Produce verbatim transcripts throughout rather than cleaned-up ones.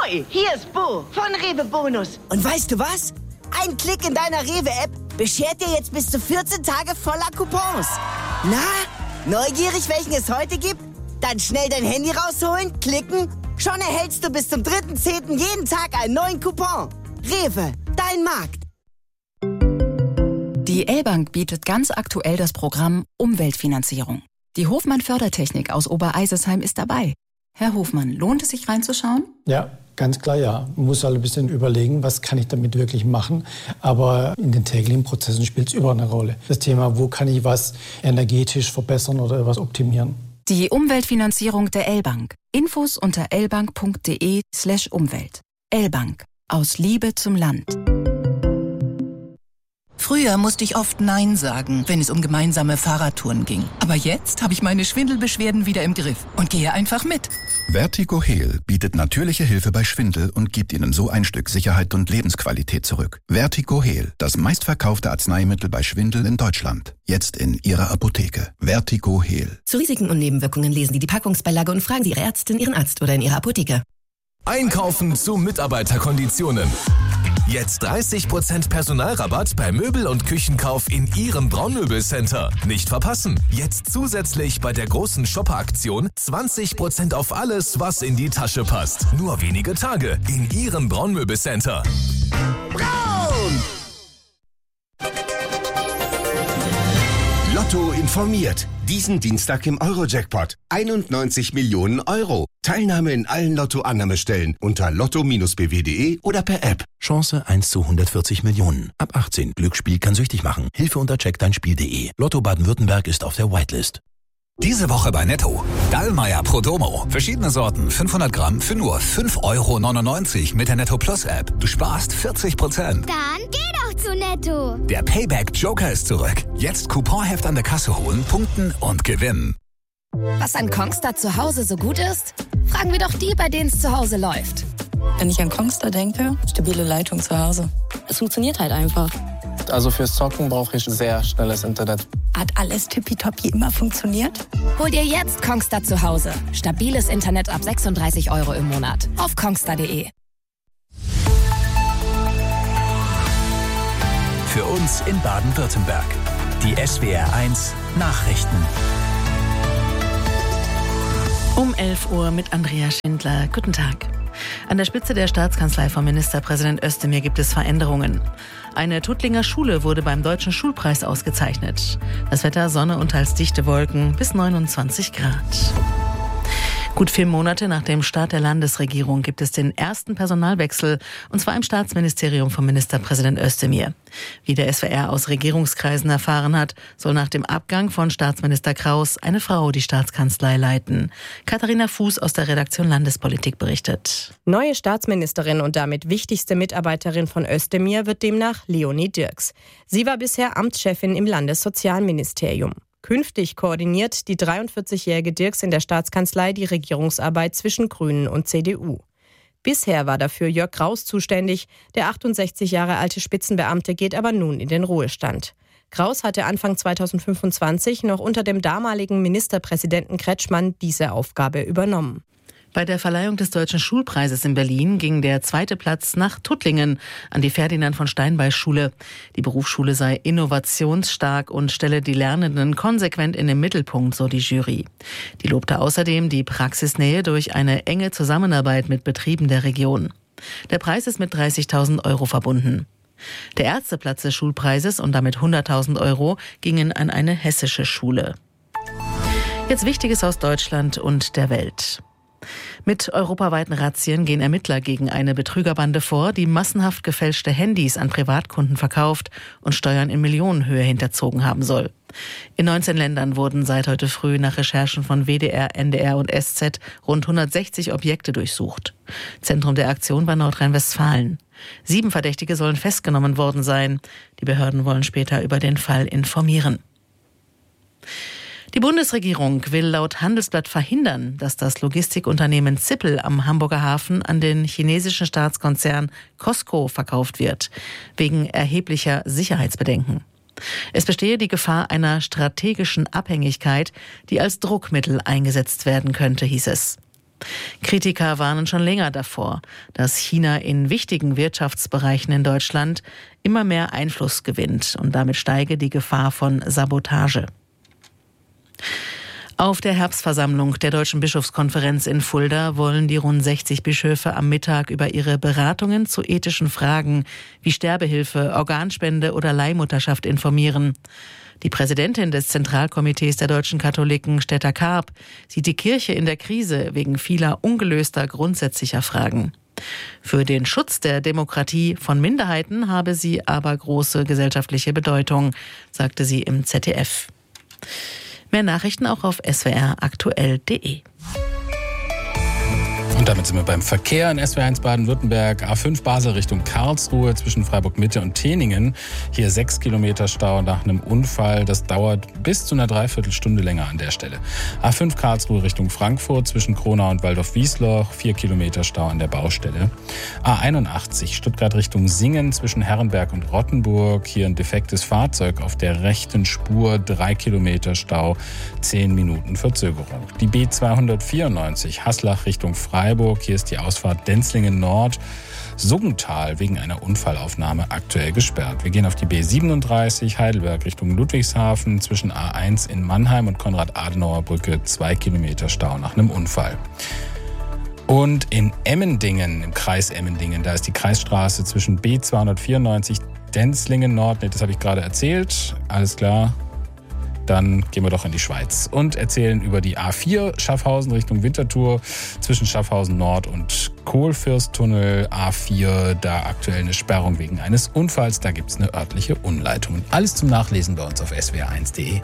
Ahoi, hier ist Bo von Rewe Bonus. Und weißt du was? Ein Klick in deiner Rewe-App beschert dir jetzt bis zu vierzehn Tage voller Coupons. Na, neugierig, welchen es heute gibt? Dann schnell dein Handy rausholen, klicken. Schon erhältst du bis zum dritten zehnten jeden Tag einen neuen Coupon. Rewe, dein Markt. Die L-Bank bietet ganz aktuell das Programm Umweltfinanzierung. Die Hofmann Fördertechnik aus Obereisesheim ist dabei. Herr Hofmann, lohnt es sich reinzuschauen? Ja, ganz klar ja. Man muss halt ein bisschen überlegen, was kann ich damit wirklich machen. Aber in den täglichen Prozessen spielt es überall eine Rolle. Das Thema, wo kann ich was energetisch verbessern oder was optimieren. Die Umweltfinanzierung der L-Bank. Infos unter lbank.de slash Umwelt. L-Bank. Aus Liebe zum Land. Früher musste ich oft Nein sagen, wenn es um gemeinsame Fahrradtouren ging. Aber jetzt habe ich meine Schwindelbeschwerden wieder im Griff und gehe einfach mit. Vertigo Heal bietet natürliche Hilfe bei Schwindel und gibt Ihnen so ein Stück Sicherheit und Lebensqualität zurück. Vertigo Heal, das meistverkaufte Arzneimittel bei Schwindel in Deutschland. Jetzt in Ihrer Apotheke. Vertigo Heal. Zu Risiken und Nebenwirkungen lesen Sie die Packungsbeilage und fragen Sie Ihre Ärztin, Ihren Arzt oder in Ihrer Apotheke. Einkaufen zu Mitarbeiterkonditionen. Jetzt dreißig Prozent Personalrabatt bei Möbel- und Küchenkauf in Ihrem Braunmöbelcenter. Nicht verpassen. Jetzt zusätzlich bei der großen Shopper-Aktion zwanzig Prozent auf alles, was in die Tasche passt. Nur wenige Tage in Ihrem Braunmöbelcenter. Braun! Lotto informiert. Diesen Dienstag im Euro-Jackpot. einundneunzig Millionen Euro. Teilnahme in allen Lotto-Annahmestellen unter lotto b w punkt de oder per App. Chance eins zu hundertvierzig Millionen. Ab achtzehn. Glücksspiel kann süchtig machen. Hilfe unter check dein spiel punkt de. Lotto Baden-Württemberg ist auf der Whitelist. Diese Woche bei Netto. Dallmayr Pro Domo. Verschiedene Sorten. fünfhundert Gramm für nur fünf Euro neunundneunzig mit der Netto Plus App. Du sparst vierzig Prozent. Dann geh doch zu Netto. Der Payback Joker ist zurück. Jetzt Couponheft an der Kasse holen, punkten und gewinnen. Was an Kongstar zu Hause so gut ist? Fragen wir doch die, bei denen es zu Hause läuft. Wenn ich an Kongstar denke, stabile Leitung zu Hause. Es funktioniert halt einfach. Also fürs Zocken brauche ich sehr schnelles Internet. Hat alles tippitoppi immer funktioniert? Hol dir jetzt Kongstar zu Hause. Stabiles Internet ab sechsunddreißig Euro im Monat. Auf kongstar punkt de. Für uns in Baden-Württemberg. Die S W R eins Nachrichten. Um elf Uhr mit Andrea Schindler. Guten Tag. An der Spitze der Staatskanzlei von Ministerpräsident Özdemir gibt es Veränderungen. Eine Tuttlinger Schule wurde beim Deutschen Schulpreis ausgezeichnet. Das Wetter, Sonne und teils dichte Wolken bis neunundzwanzig Grad. Gut vier Monate nach dem Start der Landesregierung gibt es den ersten Personalwechsel, und zwar im Staatsministerium von Ministerpräsident Özdemir. Wie der S W R aus Regierungskreisen erfahren hat, soll nach dem Abgang von Staatsminister Kraus eine Frau die Staatskanzlei leiten. Katharina Fuß aus der Redaktion Landespolitik berichtet. Neue Staatsministerin und damit wichtigste Mitarbeiterin von Özdemir wird demnach Leonie Dirks. Sie war bisher Amtschefin im Landessozialministerium. Künftig koordiniert die dreiundvierzigjährige Dirks in der Staatskanzlei die Regierungsarbeit zwischen Grünen und C D U. Bisher war dafür Jörg Kraus zuständig. Der achtundsechzig Jahre alte Spitzenbeamte geht aber nun in den Ruhestand. Kraus hatte Anfang zweitausendfünfundzwanzig noch unter dem damaligen Ministerpräsidenten Kretschmann diese Aufgabe übernommen. Bei der Verleihung des Deutschen Schulpreises in Berlin ging der zweite Platz nach Tuttlingen an die Ferdinand von Steinbeis Schule. Die Berufsschule sei innovationsstark und stelle die Lernenden konsequent in den Mittelpunkt, so die Jury. Die lobte außerdem die Praxisnähe durch eine enge Zusammenarbeit mit Betrieben der Region. Der Preis ist mit dreißigtausend Euro verbunden. Der erste Platz des Schulpreises und damit hunderttausend Euro gingen an eine hessische Schule. Jetzt Wichtiges aus Deutschland und der Welt. Mit europaweiten Razzien gehen Ermittler gegen eine Betrügerbande vor, die massenhaft gefälschte Handys an Privatkunden verkauft und Steuern in Millionenhöhe hinterzogen haben soll. In neunzehn Ländern wurden seit heute früh nach Recherchen von W D R, N D R und S Z rund hundertsechzig Objekte durchsucht. Zentrum der Aktion war Nordrhein-Westfalen. Sieben Verdächtige sollen festgenommen worden sein. Die Behörden wollen später über den Fall informieren. Die Bundesregierung will laut Handelsblatt verhindern, dass das Logistikunternehmen Zippel am Hamburger Hafen an den chinesischen Staatskonzern Cosco verkauft wird, wegen erheblicher Sicherheitsbedenken. Es bestehe die Gefahr einer strategischen Abhängigkeit, die als Druckmittel eingesetzt werden könnte, hieß es. Kritiker warnen schon länger davor, dass China in wichtigen Wirtschaftsbereichen in Deutschland immer mehr Einfluss gewinnt und damit steige die Gefahr von Sabotage. Auf der Herbstversammlung der Deutschen Bischofskonferenz in Fulda wollen die rund sechzig Bischöfe am Mittag über ihre Beratungen zu ethischen Fragen wie Sterbehilfe, Organspende oder Leihmutterschaft informieren. Die Präsidentin des Zentralkomitees der deutschen Katholiken, Stetta Karp, sieht die Kirche in der Krise wegen vieler ungelöster grundsätzlicher Fragen. Für den Schutz der Demokratie von Minderheiten habe sie aber große gesellschaftliche Bedeutung, sagte sie im Z D F. Mehr Nachrichten auch auf s w r aktuell punkt de. Und damit sind wir beim Verkehr in S W R eins Baden-Württemberg. A fünf Basel Richtung Karlsruhe zwischen Freiburg-Mitte und Teningen. Hier sechs Kilometer Stau nach einem Unfall. Das dauert bis zu einer Dreiviertelstunde länger an der Stelle. A fünf Karlsruhe Richtung Frankfurt zwischen Kronau und Waldorf-Wiesloch. vier Kilometer Stau an der Baustelle. A einundachtzig Stuttgart Richtung Singen zwischen Herrenberg und Rottenburg. Hier ein defektes Fahrzeug auf der rechten Spur. drei Kilometer Stau, zehn Minuten Verzögerung. Die B zweihundertvierundneunzig Haslach Richtung Freiburg. Hier ist die Ausfahrt Denzlingen Nord, Suggental wegen einer Unfallaufnahme aktuell gesperrt. Wir gehen auf die B siebenunddreißig Heidelberg Richtung Ludwigshafen zwischen A eins in Mannheim und Konrad-Adenauer-Brücke, zwei Kilometer Stau nach einem Unfall. Und in Emmendingen, im Kreis Emmendingen, da ist die Kreisstraße zwischen B zweihundertvierundneunzig Denzlingen Nord, nee, das habe ich gerade erzählt, alles klar. Dann gehen wir doch in die Schweiz und erzählen über die A vier Schaffhausen Richtung Winterthur zwischen Schaffhausen Nord und Kohlfürsttunnel. A vier, da aktuell eine Sperrung wegen eines Unfalls. Da gibt es eine örtliche Umleitung. Alles zum Nachlesen bei uns auf s w r eins punkt de.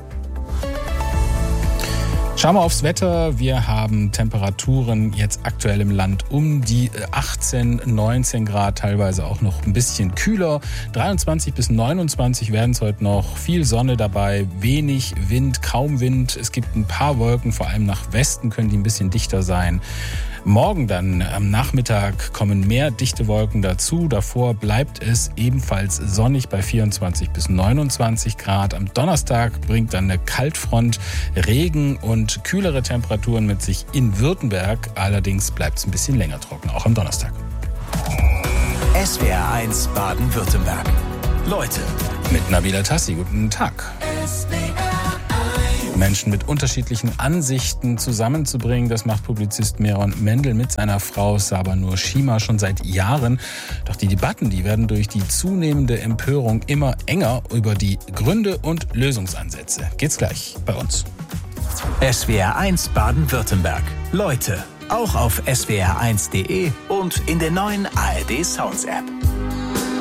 Schauen wir aufs Wetter. Wir haben Temperaturen jetzt aktuell im Land um die achtzehn, neunzehn Grad, teilweise auch noch ein bisschen kühler. dreiundzwanzig bis neunundzwanzig werden es heute noch. Viel Sonne dabei, wenig Wind, kaum Wind. Es gibt ein paar Wolken, vor allem nach Westen können die ein bisschen dichter sein. Morgen dann am Nachmittag kommen mehr dichte Wolken dazu. Davor bleibt es ebenfalls sonnig bei vierundzwanzig bis neunundzwanzig Grad. Am Donnerstag bringt dann eine Kaltfront Regen und kühlere Temperaturen mit sich in Württemberg. Allerdings bleibt es ein bisschen länger trocken, auch am Donnerstag. S W R eins Baden-Württemberg. Leute. Mit Nabila Tassi, guten Tag. Menschen mit unterschiedlichen Ansichten zusammenzubringen. Das macht Publizist Meron Mendel mit seiner Frau Saba Nur Shima schon seit Jahren. Doch die Debatten, die werden durch die zunehmende Empörung immer enger über die Gründe und Lösungsansätze. Geht's gleich bei uns. S W R eins Baden-Württemberg. Leute, auch auf s w r eins punkt de und in der neuen A R D Sounds App.